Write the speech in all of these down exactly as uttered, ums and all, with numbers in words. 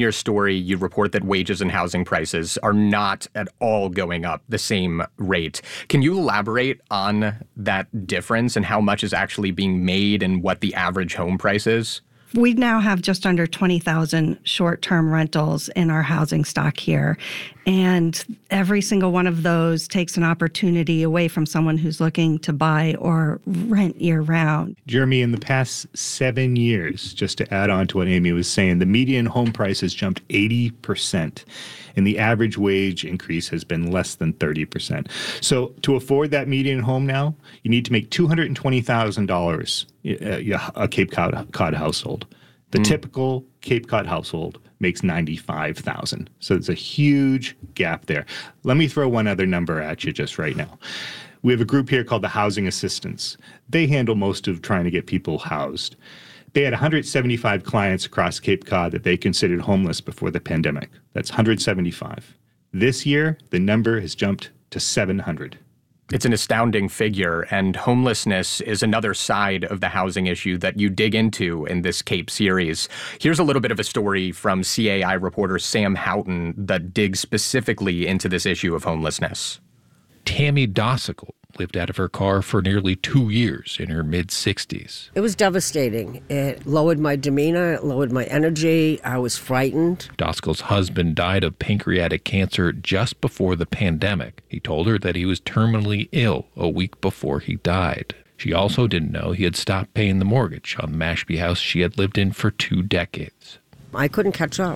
Your story, you report that wages and housing prices are not at all going up the same rate. Can you elaborate on that difference and how much is actually being made and what the average home price is? We now have just under twenty thousand short-term rentals in our housing stock here. And every single one of those takes an opportunity away from someone who's looking to buy or rent year-round. Jeremy, in the past seven years, just to add on to what Amy was saying, the median home price has jumped eighty percent. And the average wage increase has been less than thirty percent. So to afford that median home now, you need to make two hundred twenty thousand dollars a Cape Cod, Cod household. The mm. typical Cape Cod household makes ninety-five thousand dollars. So there's a huge gap there. Let me throw one other number at you just right now. We have a group here called the Housing Assistants. They handle most of trying to get people housed. They had one hundred seventy-five clients across Cape Cod that they considered homeless before the pandemic. That's one hundred seventy-five. This year, the number has jumped to seven hundred. It's an astounding figure, and homelessness is another side of the housing issue that you dig into in this Cape series. Here's a little bit of a story from C A I reporter Sam Houghton that digs specifically into this issue of homelessness. Tammy Dossicle lived out of her car for nearly two years in her mid-sixties. It was devastating. It lowered my demeanor, it lowered my energy. I was frightened. Dossicle's husband died of pancreatic cancer just before the pandemic. He told her that he was terminally ill a week before he died. She also didn't know he had stopped paying the mortgage on the Mashpee house she had lived in for two decades. I couldn't catch up.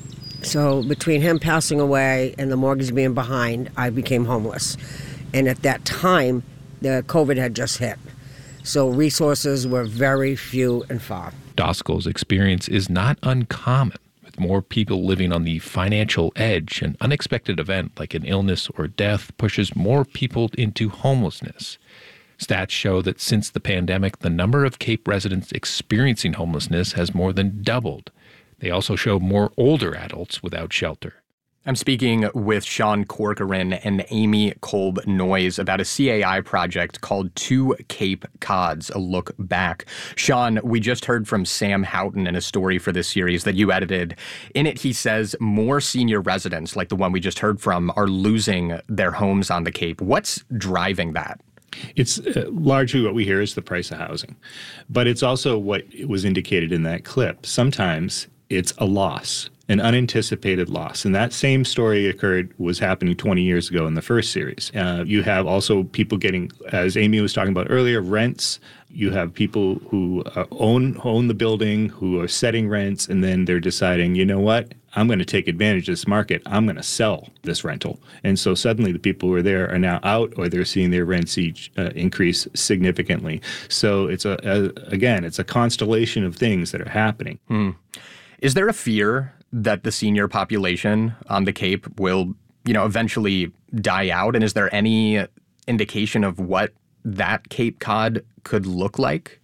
So between him passing away and the mortgage being behind, I became homeless. And at that time, the COVID had just hit. So resources were very few and far. Dossicle's experience is not uncommon. With more people living on the financial edge, an unexpected event like an illness or death pushes more people into homelessness. Stats show that since the pandemic, the number of Cape residents experiencing homelessness has more than doubled. They also show more older adults without shelter. I'm speaking with Sean Corcoran and Amy Kolb Noyes about a C A I project called Two Cape Cods, a look back. Sean, we just heard from Sam Houghton in a story for this series that you edited. In it, he says more senior residents, like the one we just heard from, are losing their homes on the Cape. What's driving that? It's uh, largely what we hear is the price of housing. But it's also what was indicated in that clip. Sometimes it's a loss. An unanticipated loss. And that same story occurred, was happening twenty years ago in the first series. Uh, you have also people getting, as Amy was talking about earlier, rents. You have people who uh, own own the building, who are setting rents, and then they're deciding, you know what, I'm going to take advantage of this market. I'm going to sell this rental. And so suddenly the people who are there are now out, or they're seeing their rents each uh, increase significantly. So it's, a, a again, it's a constellation of things that are happening. Hmm. Is there a fear that the senior population on the Cape will, you know, eventually die out? And is there any indication of what that Cape Cod could look like?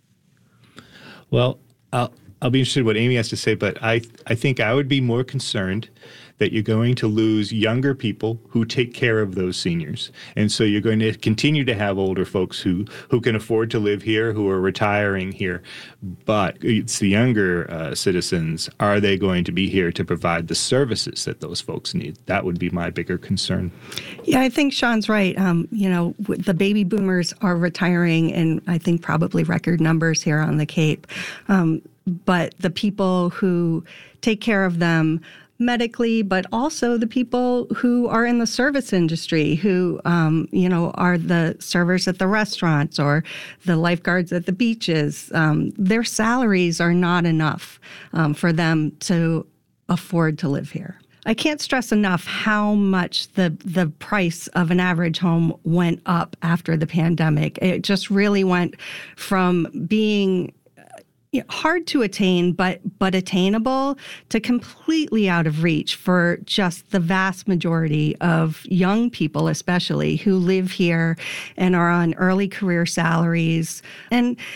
Well, I'll, I'll be interested in what Amy has to say, but I, I think I would be more concerned that you're going to lose younger people who take care of those seniors. And so you're going to continue to have older folks who, who can afford to live here, who are retiring here. But it's the younger uh, citizens. Are they going to be here to provide the services that those folks need? That would be my bigger concern. Yeah, I think Sean's right. Um, you know, the baby boomers are retiring in, I think, probably record numbers here on the Cape. Um, but the people who take care of them medically, but also the people who are in the service industry, who, um, you know, are the servers at the restaurants or the lifeguards at the beaches. Um, their salaries are not enough um, for them to afford to live here. I can't stress enough how much the the price of an average home went up after the pandemic. It just really went from being You know, hard to attain, but but attainable, to completely out of reach for just the vast majority of young people, especially, who live here and are on early career salaries. And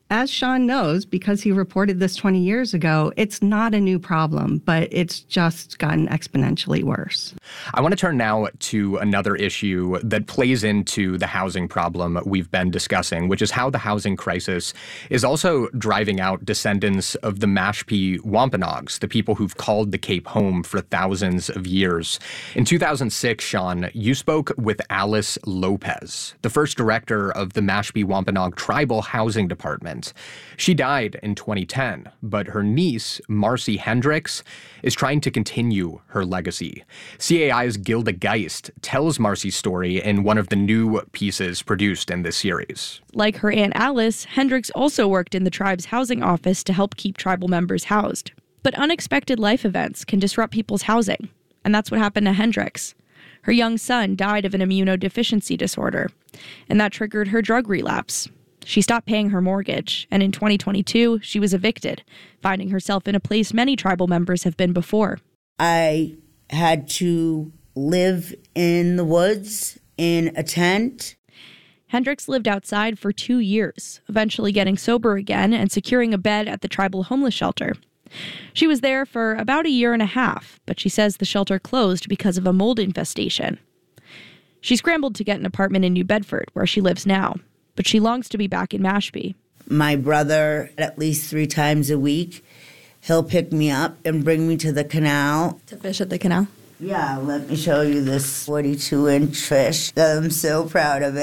as Sean knows, because he reported this twenty years ago, it's not a new problem, but it's just gotten exponentially worse. I want to turn now to another issue that plays into the housing problem we've been discussing, which is how the housing crisis is also driving out descendants of the Mashpee Wampanoags, the people who've called the Cape home for thousands of years. In two thousand six, Sean, you spoke with Alice Lopez, the first director of the Mashpee Wampanoag Tribal Housing Department. She died in twenty ten, but her niece, Marcy Hendricks, is trying to continue her legacy. C A I's Gilda Geist tells Marcy's story in one of the new pieces produced in this series. Like her Aunt Alice, Hendricks also worked in the tribe's housing office to help keep tribal members housed. But unexpected life events can disrupt people's housing, and that's what happened to Hendricks. Her young son died of an immunodeficiency disorder, and that triggered her drug relapse. She stopped paying her mortgage, and in twenty twenty-two, she was evicted, finding herself in a place many tribal members have been before. I had to live in the woods in a tent. Hendricks lived outside for two years, eventually getting sober again and securing a bed at the tribal homeless shelter. She was there for about a year and a half, but she says the shelter closed because of a mold infestation. She scrambled to get an apartment in New Bedford, where she lives now, but she longs to be back in Mashpee. My brother, at least three times a week, he'll pick me up and bring me to the canal. To fish at the canal? Yeah, let me show you this forty-two inch fish. I'm so proud of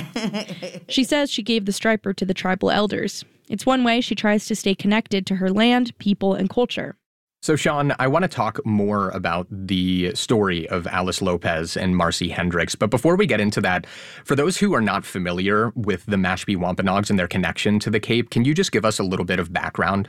it. She says she gave the striper to the tribal elders. It's one way she tries to stay connected to her land, people, and culture. So, Sean, I want to talk more about the story of Alice Lopez and Marcy Hendricks. But before we get into that, for those who are not familiar with the Mashpee Wampanoags and their connection to the Cape, can you just give us a little bit of background?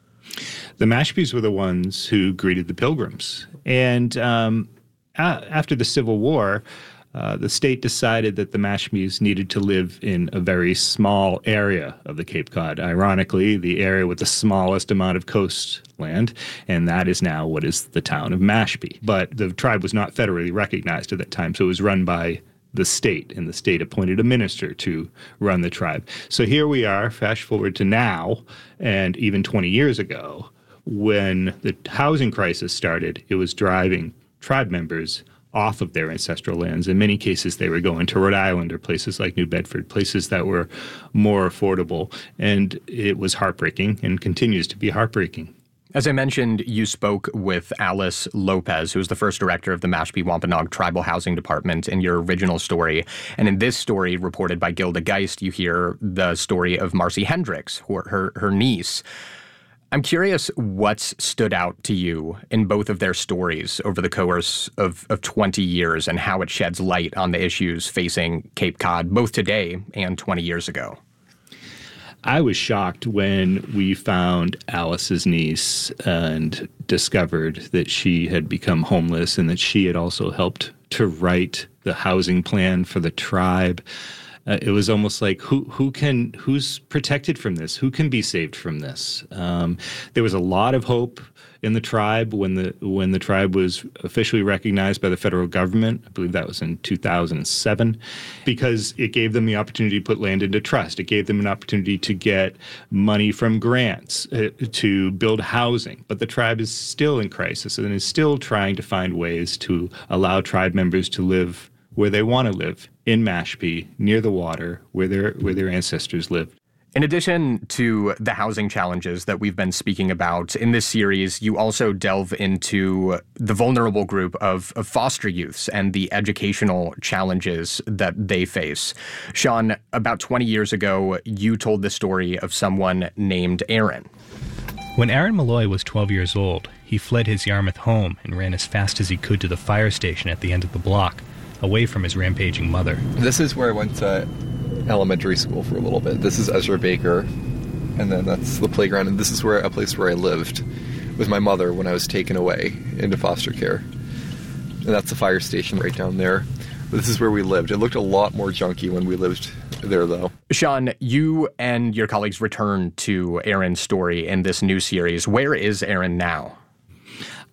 The Mashpees were the ones who greeted the Pilgrims. And um, a- after the Civil War, Uh, the state decided that the Mashpees needed to live in a very small area of the Cape Cod. Ironically, the area with the smallest amount of coastland, and that is now what is the town of Mashpee. But the tribe was not federally recognized at that time, so it was run by the state, and the state appointed a minister to run the tribe. So here we are, fast forward to now, and even twenty years ago, when the housing crisis started, it was driving tribe members off of their ancestral lands. In many cases, they were going to Rhode Island or places like New Bedford, places that were more affordable. And it was heartbreaking and continues to be heartbreaking. As I mentioned, you spoke with Alice Lopez, who was the first director of the Mashpee Wampanoag Tribal Housing Department in your original story. And in this story, reported by Gilda Geist, you hear the story of Marcy Hendricks, her, her, her niece. I'm curious what's stood out to you in both of their stories over the course of, of twenty years and how it sheds light on the issues facing Cape Cod, both today and twenty years ago. I was shocked when we found Alice's niece and discovered that she had become homeless and that she had also helped to write the housing plan for the tribe. Uh, it was almost like who who can who's protected from this? Who can be saved from this? Um, there was a lot of hope in the tribe when the when the tribe was officially recognized by the federal government. I believe that was in two thousand seven, because it gave them the opportunity to put land into trust. It gave them an opportunity to get money from grants uh, to build housing. But the tribe is still in crisis and is still trying to find ways to allow tribe members to live where they want to live, in Mashpee, near the water, where their where their ancestors lived. In addition to the housing challenges that we've been speaking about in this series, you also delve into the vulnerable group of, of foster youths and the educational challenges that they face. Sean, about twenty years ago, you told the story of someone named Aaron. When Aaron Malloy was twelve years old, he fled his Yarmouth home and ran as fast as he could to the fire station at the end of the block, away from his rampaging mother. This is where I went to elementary school for a little bit. This is Ezra Baker, and then that's the playground, and this is where a place where I lived with my mother when I was taken away into foster care. And that's the fire station right down there. But this is where we lived. It looked a lot more junky when we lived there, though. Sean, you and your colleagues returned to Aaron's story in this new series. Where is Aaron now?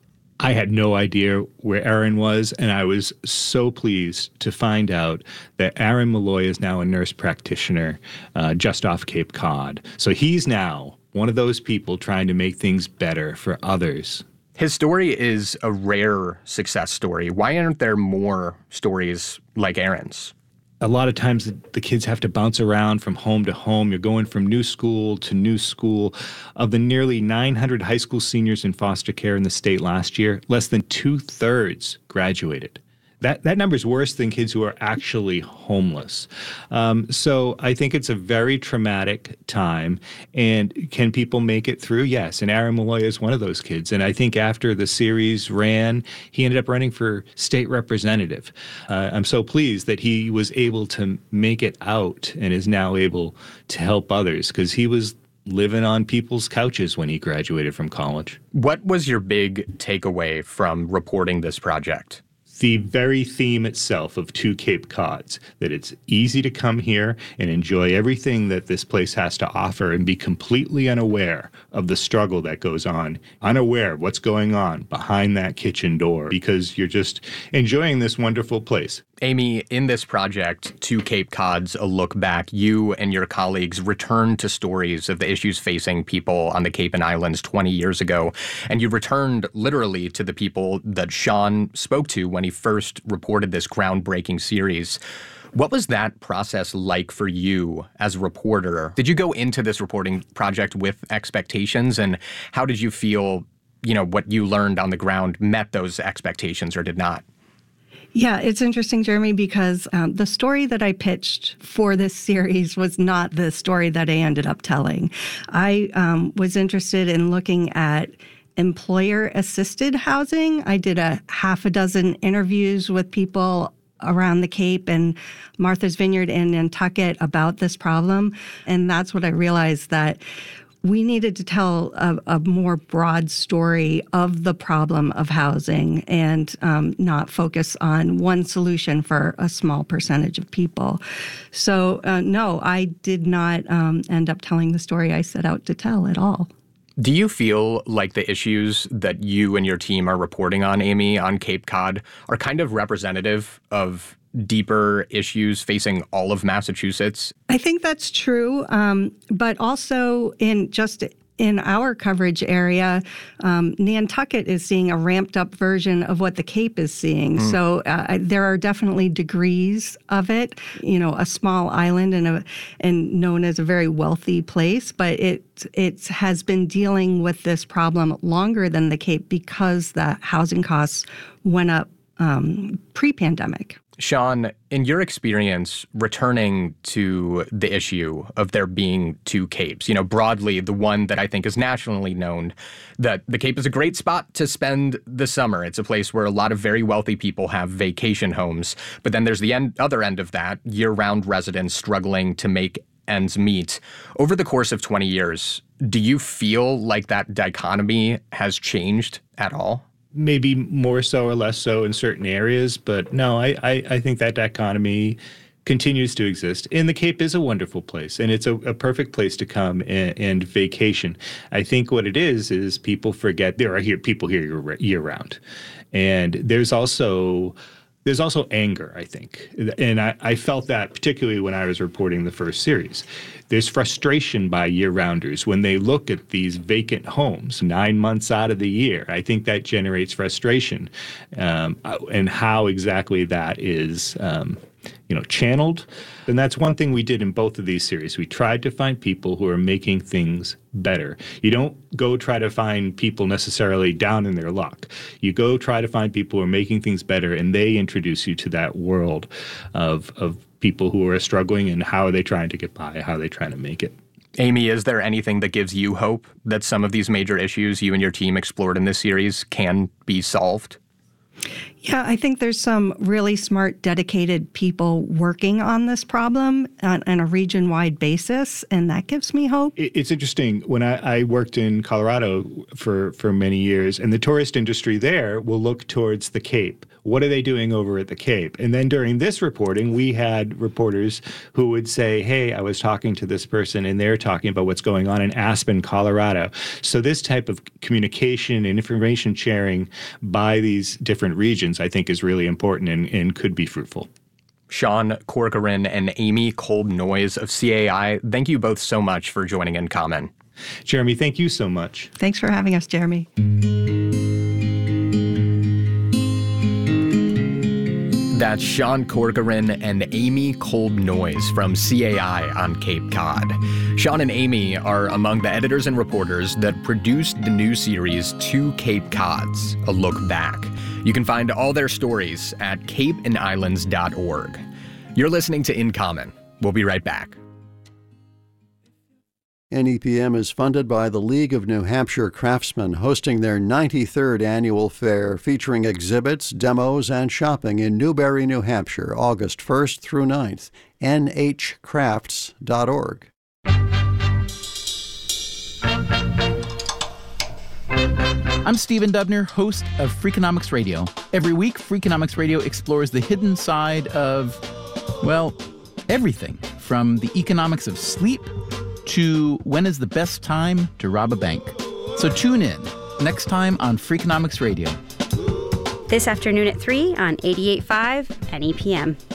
I had no idea where Aaron was, and I was so pleased to find out that Aaron Malloy is now a nurse practitioner uh, just off Cape Cod. So he's now one of those people trying to make things better for others. His story is a rare success story. Why aren't there more stories like Aaron's? A lot of times the kids have to bounce around from home to home. You're going from new school to new school. Of the nearly nine hundred high school seniors in foster care in the state last year, less than two-thirds graduated. That that number is worse than kids who are actually homeless. Um, so I think it's a very traumatic time. And can people make it through? Yes. And Aaron Malloy is one of those kids. And I think after the series ran, he ended up running for state representative. Uh, I'm so pleased that he was able to make it out and is now able to help others, because he was living on people's couches when he graduated from college. What was your big takeaway from reporting this project? The very theme itself of Two Cape Cods, that it's easy to come here and enjoy everything that this place has to offer and be completely unaware of the struggle that goes on, unaware of what's going on behind that kitchen door, because you're just enjoying this wonderful place. Amy, in this project, Two Cape Cods, A Look Back, you and your colleagues returned to stories of the issues facing people on the Cape and Islands twenty years ago, and you returned literally to the people that Sean spoke to when he first reported this groundbreaking series. What was that process like for you as a reporter? Did you go into this reporting project with expectations, and how did you feel, you know, what you learned on the ground met those expectations or did not? Yeah, it's interesting, Jeremy, because um, the story that I pitched for this series was not the story that I ended up telling. I um, was interested in looking at employer-assisted housing. I did a half a dozen interviews with people around the Cape and Martha's Vineyard and Nantucket about this problem. And that's what I realized, that we needed to tell a, a more broad story of the problem of housing and um, not focus on one solution for a small percentage of people. So, uh, no, I did not um, end up telling the story I set out to tell at all. Do you feel like the issues that you and your team are reporting on, Amy, on Cape Cod are kind of representative of deeper issues facing all of Massachusetts? I think that's true, um, but also in just in our coverage area, um, Nantucket is seeing a ramped up version of what the Cape is seeing. Mm. So uh, there are definitely degrees of it. You know, a small island and a and known as a very wealthy place, but it it has been dealing with this problem longer than the Cape because the housing costs went up um, pre-pandemic. Sean, in your experience returning to the issue of there being two Capes, you know, broadly, the one that I think is nationally known, that the Cape is a great spot to spend the summer. It's a place where a lot of very wealthy people have vacation homes. But then there's the end, other end of that, year-round residents struggling to make ends meet. Over the course of twenty years, do you feel like that dichotomy has changed at all? Maybe more so or less so in certain areas, but no, I, I, I think that dichotomy continues to exist. And the Cape is a wonderful place, and it's a, a perfect place to come and, and vacation. I think what it is is people forget there are here people here year, year round, and there's also there's also anger, I think, and I, I felt that particularly when I was reporting the first series. There's frustration by year-rounders when they look at these vacant homes nine months out of the year. I think that generates frustration, um, and how exactly that is, um, you know, channeled. And that's one thing we did in both of these series. We tried to find people who are making things better. You don't go try to find people necessarily down in their luck. You go try to find people who are making things better, and they introduce you to that world of of people who are struggling and how are they trying to get by, how are they trying to make it. Amy, is there anything that gives you hope that some of these major issues you and your team explored in this series can be solved? Yeah, I think there's some really smart, dedicated people working on this problem on, on a region-wide basis, and that gives me hope. It's interesting. When I, I worked in Colorado for, for many years, and the tourist industry there will look towards the Cape. What are they doing over at the Cape? And then during this reporting, we had reporters who would say, hey, I was talking to this person, and they're talking about what's going on in Aspen, Colorado. So this type of communication and information sharing by these different regions, I think, is really important and, and could be fruitful. Sean Corcoran and Amy Kolb-Noyes of C A I, thank you both so much for joining In Common. Jeremy, thank you so much. Thanks for having us, Jeremy. That's Sean Corcoran and Amy Kolb-Noyes from C A I on Cape Cod. Sean and Amy are among the editors and reporters that produced the new series Two Cape Cods, A Look Back. You can find all their stories at cape and islands dot org. You're listening to In Common. We'll be right back. N E P M is funded by the League of New Hampshire Craftsmen, hosting their ninety-third annual fair featuring exhibits, demos, and shopping in Newbury, New Hampshire, August first through ninth. N H crafts dot org. I'm Stephen Dubner, host of Freakonomics Radio. Every week, Freakonomics Radio explores the hidden side of, well, everything, from the economics of sleep to when is the best time to rob a bank. So tune in next time on Freakonomics Radio. This afternoon at three on eighty-eight point five N E P M.